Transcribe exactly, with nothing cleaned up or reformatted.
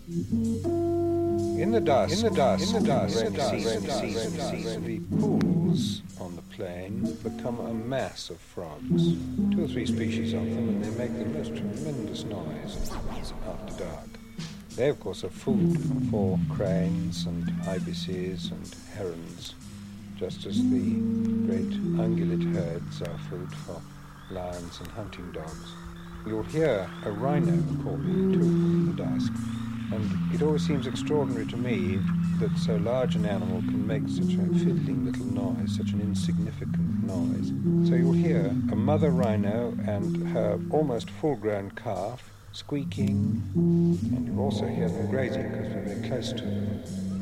In the dusk, in the dusk, in the dusk, in the dusk, in the dusk, the pools on the plain become a mass of frogs. Two or three species of them, and they make the most tremendous noise after dark. They, of course, are food for cranes and ibises and herons, just as the great ungulate herds are food for lions and hunting dogs. You'll hear a rhino calling too in the dusk, and it always seems extraordinary to me that so large an animal can make such a fiddling little noise, such an insignificant noise. So you'll hear a mother rhino and her almost full-grown calf squeaking, and you'll also hear them grazing because we're very close to them.